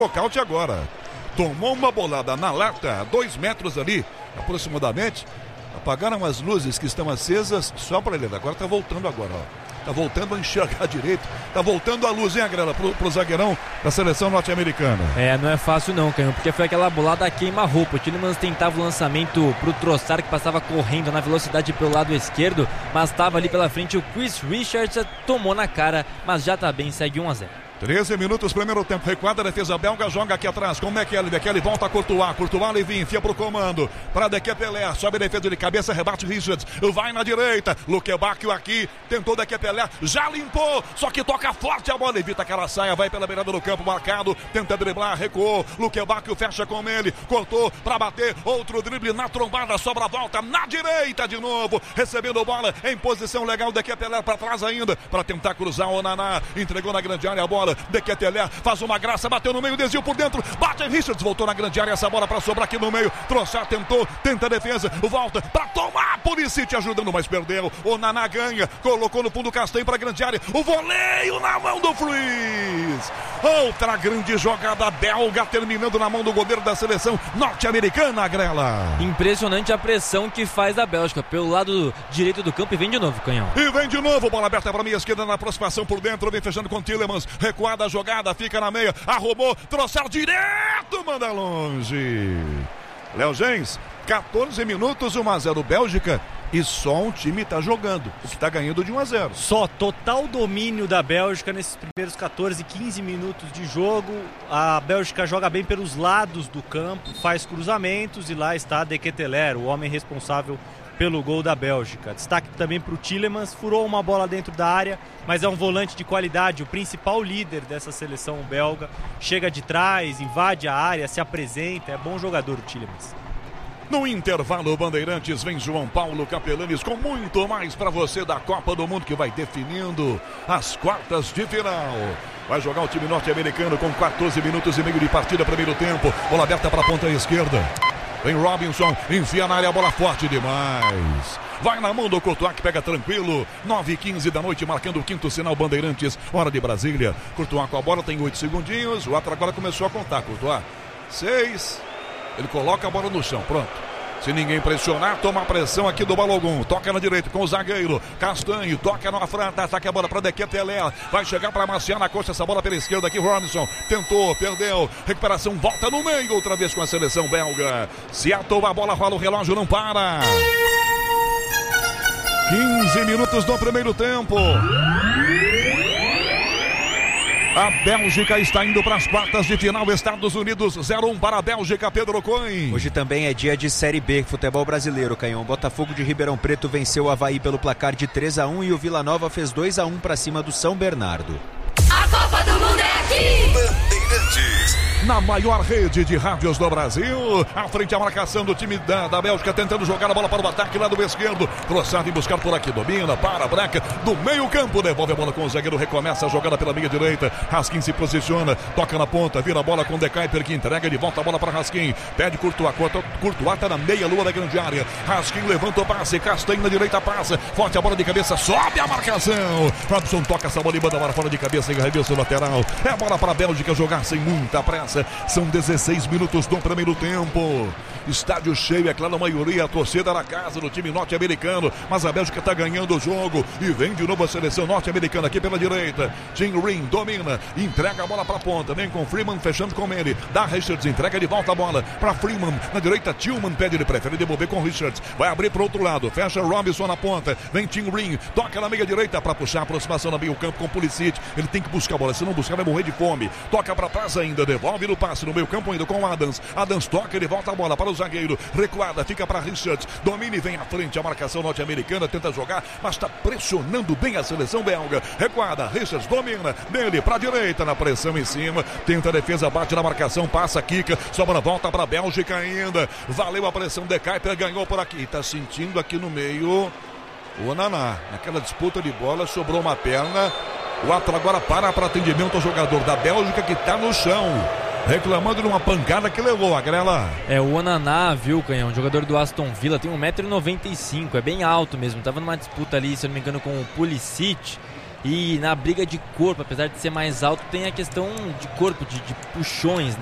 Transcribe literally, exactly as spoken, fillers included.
Nocaute agora. Tomou uma bolada na lata, a dois metros ali, aproximadamente. Apagaram as luzes que estão acesas só para ele. Agora tá voltando agora, ó. Tá voltando a enxergar direito. Tá voltando a luz, hein, Agrela, pro, pro zagueirão da seleção norte-americana. É, não é fácil não, Canhão, porque foi aquela bolada queima-roupa. O Tielemans tentava o lançamento pro Trossard, que passava correndo na velocidade pelo lado esquerdo, mas estava ali pela frente o Chris Richards, tomou na cara, mas já tá bem, segue um a zero. treze minutos, primeiro tempo, recuada, a defesa belga, joga aqui atrás com o Mekele, Mekele volta a Courtois, Courtois, Levi, enfia pro comando, para Dequepelé, sobe a defesa de cabeça, rebate Richards, vai na direita, Luquebacchio aqui, tentou Dequepelé, já limpou, só que toca forte a bola, evita aquela saia, vai pela beirada do campo, marcado, tenta driblar, recuou, Luquebacchio fecha com ele, cortou para bater, outro drible na trombada, sobra a volta, na direita de novo, recebendo bola, em posição legal, Dequepelé para trás ainda, para tentar cruzar o Naná, entregou na grande área a bola, Dequepelé faz uma graça, bateu no meio, desvio por dentro, bate em Richards, voltou na grande área, essa bola para sobrar aqui no meio, Trossard tentou, tenta a defesa, volta para tomar, Pulisic ajudando, mas perdeu, o Naná ganha, colocou no fundo o Castanho para a grande área, o voleio na mão do Fries, outra grande jogada belga, terminando na mão do goleiro da seleção norte-americana, Agrela. Impressionante a pressão que faz a Bélgica, pelo lado direito do campo, e vem de novo, Canhão. E vem de novo, bola aberta para a minha esquerda, na aproximação por dentro, vem fechando com Tielemans, recuada a jogada, fica na meia, arrumou, Trossard direto, manda longe. Léo Gens, quatorze minutos, um a zero Bélgica, e só um time está jogando, o que está ganhando de um a zero. Só total domínio da Bélgica nesses primeiros quatorze, quinze minutos de jogo. A Bélgica joga bem pelos lados do campo, faz cruzamentos e lá está Dequeteler, o homem responsável pelo gol da Bélgica. Destaque também para o Tielemans, furou uma bola dentro da área, mas é um volante de qualidade, o principal líder dessa seleção belga. Chega de trás, invade a área, se apresenta, é bom jogador o Tielemans. No intervalo, Bandeirantes, vem João Paulo Capelanes com muito mais para você da Copa do Mundo, que vai definindo as quartas de final. Vai jogar o time norte-americano com quatorze minutos e meio de partida, primeiro tempo. Bola aberta para a ponta esquerda. Vem Robinson, enfia na área, bola forte demais. Vai na mão do Courtois, que pega tranquilo. nove e quinze da noite, marcando o quinto sinal Bandeirantes, hora de Brasília. Courtois com a bola, tem oito segundinhos. O outro agora começou a contar, Courtois. seis. Ele coloca a bola no chão, pronto. Se ninguém pressionar, toma a pressão aqui do Balogun. Toca na direita com o zagueiro Castanho, toca na frente, ataca a bola para Dequetelé. Vai chegar para maciar na costa essa bola pela esquerda aqui. Robinson tentou, perdeu. Recuperação, volta no meio outra vez com a seleção belga. Seattle, a bola rola, o relógio não para. quinze minutos do primeiro tempo. A Bélgica está indo para as quartas de final. Estados Unidos zero a um para a Bélgica, Pedro Cohen. Hoje também é dia de Série B, futebol brasileiro, Canhão. Botafogo de Ribeirão Preto venceu o Avaí pelo placar de três a um e o Vila Nova fez dois a um para cima do São Bernardo. A Copa do Mundo é aqui! Bandeirantes, na maior rede de rádios do Brasil. À frente a marcação do time da, da Bélgica, tentando jogar a bola para o ataque lá do esquerdo. Trossard em buscar por aqui, domina, para, breca, do meio campo, devolve a bola com o zagueiro, recomeça a jogada pela meia direita. Raskin se posiciona, toca na ponta, vira a bola com o De Kuyper, que entrega de volta a bola para Raskin. Pede Courtois, Courtois está na meia lua da grande área. Raskin levanta o passe, Castanho na direita passa, forte a bola de cabeça, sobe a marcação. Robson toca essa bola e manda para fora de cabeça, em arremesso lateral. É a bola para a Bélgica jogar sem muita pressa. São dezesseis minutos do primeiro tempo. Estádio cheio, é claro, a maioria, a torcida na casa do time norte-americano, mas a Bélgica está ganhando o jogo e vem de novo a seleção norte-americana aqui pela direita. Tim Ring domina, entrega a bola para a ponta, vem com Freeman fechando com ele, dá Richards, entrega de volta a bola para Freeman, na direita Tillman pede, ele prefere devolver com Richards, vai abrir para o outro lado, fecha Robinson na ponta, vem Tim Ring, toca na meia direita para puxar a aproximação na meio campo com Pulisic, ele tem que buscar a bola, se não buscar vai morrer de fome, toca para trás ainda, devolve no passe no meio campo ainda com Adams, Adams toca, ele volta a bola para o zagueiro, recuada, fica para Richards, domina e vem à frente a marcação norte-americana, tenta jogar, mas está pressionando bem a seleção belga, recuada, Richards domina, dele para a direita, na pressão em cima, tenta a defesa, bate na marcação, passa, quica, sobra, volta para a Bélgica ainda, valeu a pressão, De Kuyper ganhou por aqui, está sentindo aqui no meio o Naná, naquela disputa de bola, sobrou uma perna, o outro agora para para atendimento ao jogador da Bélgica que está no chão, reclamando de uma pancada que levou, Agrela. É, o Onaná, viu, Canhão, jogador do Aston Villa, tem um metro e noventa e cinco, é bem alto mesmo, tava numa disputa ali, se eu não me engano, com o Pulisic, E na briga de corpo, apesar de ser mais alto, tem a questão de corpo, de, de puxões, né?